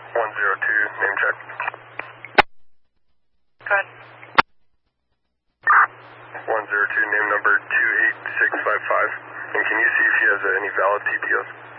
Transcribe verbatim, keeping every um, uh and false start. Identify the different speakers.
Speaker 1: one zero two, name check.
Speaker 2: Good.
Speaker 1: one zero two, name number two eight six five five. And can you see if he has uh, any valid T P Os?